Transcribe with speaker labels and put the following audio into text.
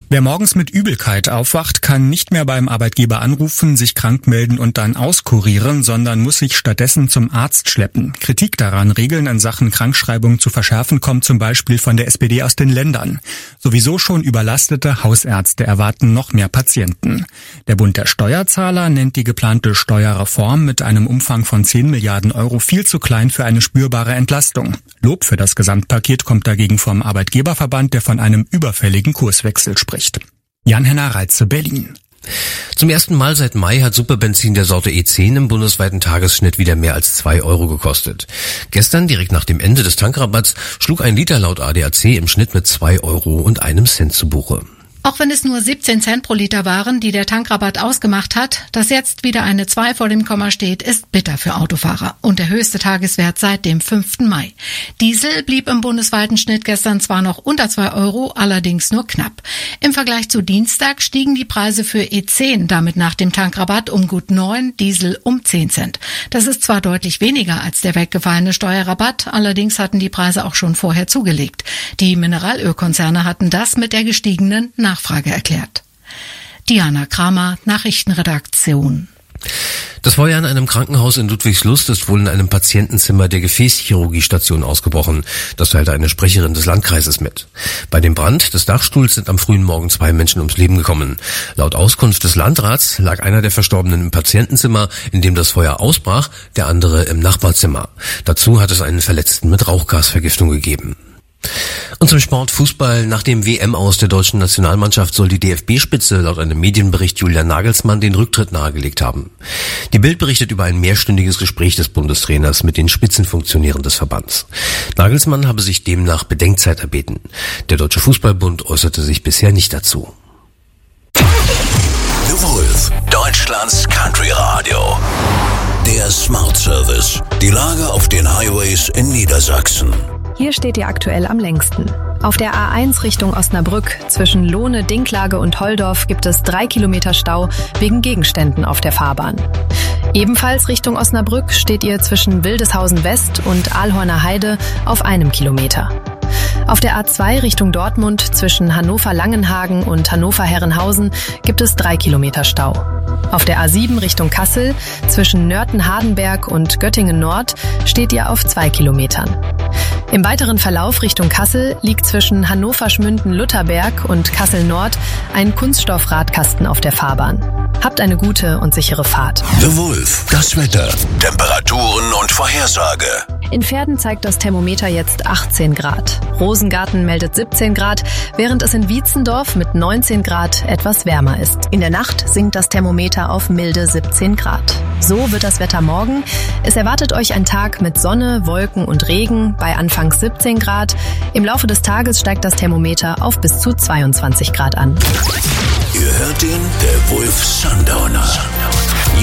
Speaker 1: Wer morgens mit Übelkeit aufwacht, kann nicht mehr beim Arbeitgeber anrufen, sich krank melden und dann auskurieren, sondern muss sich stattdessen zum Arzt schleppen. Kritik daran, Regeln in Sachen Krankschreibung zu verschärfen, kommt zum Beispiel von der SPD aus den Ländern. Sowieso schon überlastete Hausärzte erwarten noch mehr Patienten. Der Bund der Steuerzahler nennt die geplante Steuerreform mit einem Umfang von 10 Milliarden Euro viel zu klein für eine spürbare Entlastung. Lob für das Gesamtpaket kommt dagegen vom Arbeitgeberverband, der von einem überfälligen Kurswechsel spricht. Jan-Henner Reitze, Berlin.
Speaker 2: Zum ersten Mal seit Mai hat Superbenzin der Sorte E10 im bundesweiten Tagesschnitt wieder mehr als 2 Euro gekostet. Gestern, direkt nach dem Ende des Tankrabatts, schlug ein Liter laut ADAC im Schnitt mit 2 Euro und einem Cent zu Buche.
Speaker 3: Auch wenn es nur 17 Cent pro Liter waren, die der Tankrabatt ausgemacht hat, dass jetzt wieder eine 2 vor dem Komma steht, ist bitter für Autofahrer und der höchste Tageswert seit dem 5. Mai. Diesel blieb im bundesweiten Schnitt gestern zwar noch unter 2 Euro, allerdings nur knapp. Im Vergleich zu Dienstag stiegen die Preise für E10 damit nach dem Tankrabatt um gut 9, Diesel um 10 Cent. Das ist zwar deutlich weniger als der weggefallene Steuerrabatt, allerdings hatten die Preise auch schon vorher zugelegt. Die Mineralölkonzerne hatten das mit der gestiegenen Nachfrage erklärt. Diana Kramer, Nachrichtenredaktion.
Speaker 2: Das Feuer in einem Krankenhaus in Ludwigslust ist wohl in einem Patientenzimmer der Gefäßchirurgiestation ausgebrochen. Das teilte eine Sprecherin des Landkreises mit. Bei dem Brand des Dachstuhls sind am frühen Morgen 2 Menschen ums Leben gekommen. Laut Auskunft des Landrats lag einer der Verstorbenen im Patientenzimmer, in dem das Feuer ausbrach, der andere im Nachbarzimmer. Dazu hat es einen Verletzten mit Rauchgasvergiftung gegeben. Und zum Sport Fußball. Nach dem WM-Aus der deutschen Nationalmannschaft soll die DFB-Spitze laut einem Medienbericht Julian Nagelsmann den Rücktritt nahegelegt haben. Die Bild berichtet über ein mehrstündiges Gespräch des Bundestrainers mit den Spitzenfunktionären des Verbands. Nagelsmann habe sich demnach Bedenkzeit erbeten. Der Deutsche Fußballbund äußerte sich bisher nicht dazu.
Speaker 4: The Wolf, Deutschlands Country Radio. Der Smart Service. Die Lage auf den Highways in Niedersachsen.
Speaker 5: Hier steht ihr aktuell am längsten. Auf der A1 Richtung Osnabrück zwischen Lohne, Dinklage und Holdorf gibt es 3 Kilometer Stau wegen Gegenständen auf der Fahrbahn. Ebenfalls Richtung Osnabrück steht ihr zwischen Wildeshausen West und Aalhorner Heide auf 1 Kilometer. Auf der A2 Richtung Dortmund zwischen Hannover-Langenhagen und Hannover-Herrenhausen gibt es 3 Kilometer Stau. Auf der A7 Richtung Kassel zwischen Nörten-Hardenberg und Göttingen-Nord steht ihr auf 2 Kilometern. Im weiteren Verlauf Richtung Kassel liegt zwischen Hannover-Schmünden-Lutherberg und Kassel-Nord ein Kunststoffradkasten auf der Fahrbahn. Habt eine gute und sichere Fahrt.
Speaker 4: The Wolf, das Wetter, Temperaturen und Vorhersage.
Speaker 5: In Verden zeigt das Thermometer jetzt 18 Grad. Rosengarten meldet 17 Grad, während es in Wietzendorf mit 19 Grad etwas wärmer ist. In der Nacht sinkt das Thermometer auf milde 17 Grad. So wird das Wetter morgen. Es erwartet euch ein Tag mit Sonne, Wolken und Regen bei anfangs 17 Grad. Im Laufe des Tages steigt das Thermometer auf bis zu 22 Grad an.
Speaker 4: Ihr hört ihn, der Wolf Sundowner.